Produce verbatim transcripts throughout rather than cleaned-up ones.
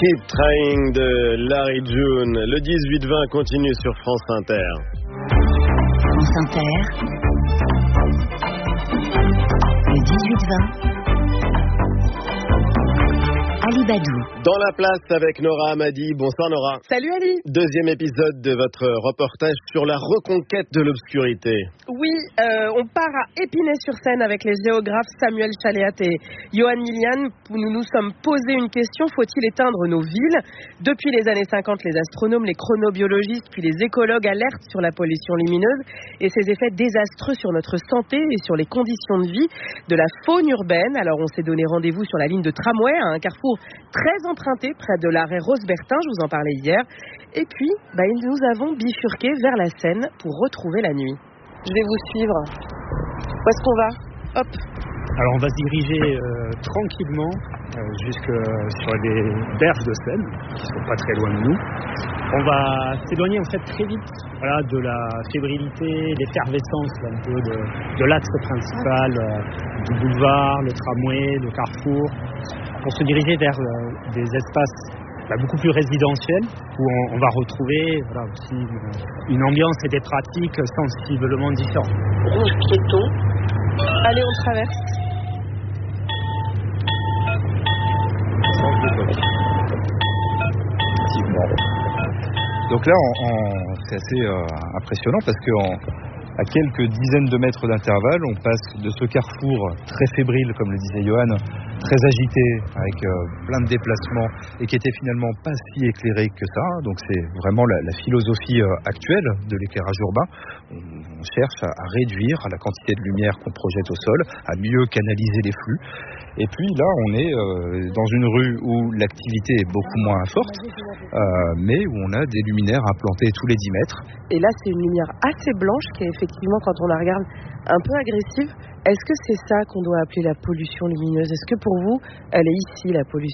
Keep Trying de Larry June. Le dix-huit vingt continue sur France Inter. France Inter. Le dix-huit vingt. Ali Badou. Dans la place avec Nora Hamadi. Bonsoir Nora. Salut Ali. Deuxième épisode de votre reportage sur la reconquête de l'obscurité. Oui, euh, on part à Épinay-sur-Seine avec les géographes Samuel Chaléat et Johan Milian. Nous nous sommes posé une question, faut-il éteindre nos villes ? Depuis les années cinquante, les astronomes, les chronobiologistes puis les écologues alertent sur la pollution lumineuse et ses effets désastreux sur notre santé et sur les conditions de vie de la faune urbaine. Alors on s'est donné rendez-vous sur la ligne de tramway à un carrefour très emprunté près de l'arrêt Rosebertin, je vous en parlais hier. Et puis, bah, nous avons bifurqué vers la Seine pour retrouver la nuit. Je vais vous suivre. Où est-ce qu'on va ? Hop. Alors on va se diriger euh, tranquillement euh, jusque sur les berges de Seine, qui sont pas très loin de nous. On va s'éloigner en fait très vite, voilà, de la fébrilité, l'effervescence un peu de, de l'axe principal, euh, du boulevard, le tramway, le carrefour, pour se diriger vers euh, des espaces bah, beaucoup plus résidentiels, où on, on va retrouver voilà, aussi une, une ambiance et des pratiques sensiblement différentes. Rouge piéton. Allez, on traverse. Donc là, en, en, c'est assez euh, impressionnant parce qu'à quelques dizaines de mètres d'intervalle, on passe de ce carrefour très fébrile, comme le disait Johan, très agité, avec euh, plein de déplacements et qui était finalement pas si éclairé que ça. Donc c'est vraiment la, la philosophie euh, actuelle de l'éclairage urbain. On, on cherche à, à réduire la quantité de lumière qu'on projette au sol, à mieux canaliser les flux. Et puis là, on est euh, dans une rue où l'activité est beaucoup moins forte, euh, mais où on a des luminaires implantés tous les dix mètres. Et là, c'est une lumière assez blanche qui est effectivement, quand on la regarde, un peu agressive. Est-ce que c'est ça qu'on doit appeler la pollution lumineuse ? Est-ce que pour vous, elle est ici, la pollution ?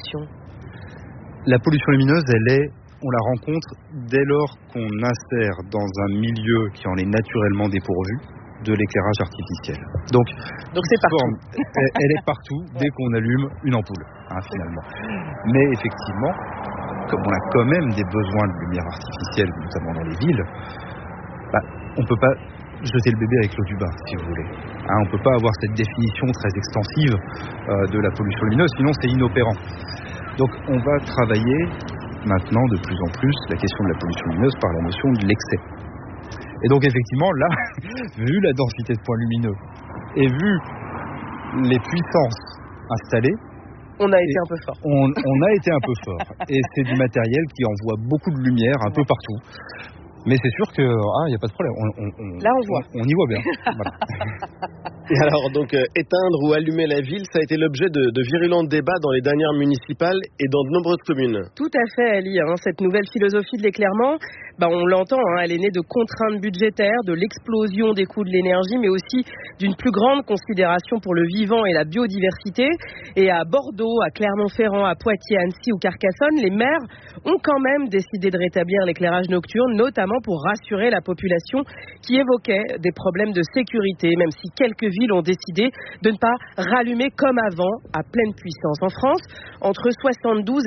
La pollution lumineuse, elle est, on la rencontre dès lors qu'on insère dans un milieu qui en est naturellement dépourvu de l'éclairage artificiel. Donc, Donc c'est partout. Forme, elle, elle est partout dès qu'on allume une ampoule, hein, finalement. Mais effectivement, comme on a quand même des besoins de lumière artificielle, notamment dans les villes, bah, on ne peut pas jeter le bébé avec l'eau du bain, si vous voulez. Hein, on ne peut pas avoir cette définition très extensive euh, de la pollution lumineuse, sinon c'est inopérant. Donc on va travailler maintenant de plus en plus la question de la pollution lumineuse par la notion de l'excès. Et donc effectivement, là, vu la densité de points lumineux et vu les puissances installées, on a été un peu fort. On, on a été un peu fort. Et c'est du matériel qui envoie beaucoup de lumière un peu partout. Mais c'est sûr qu'il n'y ah, a pas de problème. On, on, on, Là, on voit. On, on y voit bien. Voilà. Et alors, donc, euh, éteindre ou allumer la ville, ça a été l'objet de, de virulents débats dans les dernières municipales et dans de nombreuses communes. Tout à fait, Ali. Hein, cette nouvelle philosophie de l'éclairement, bah, on l'entend, hein, elle est née de contraintes budgétaires, de l'explosion des coûts de l'énergie, mais aussi d'une plus grande considération pour le vivant et la biodiversité. Et à Bordeaux, à Clermont-Ferrand, à Poitiers, Annecy ou Carcassonne, les maires ont quand même décidé de rétablir l'éclairage nocturne, notamment pour rassurer la population qui évoquait des problèmes de sécurité, même si quelques villes ont décidé de ne pas rallumer comme avant à pleine puissance. En France, entre soixante-douze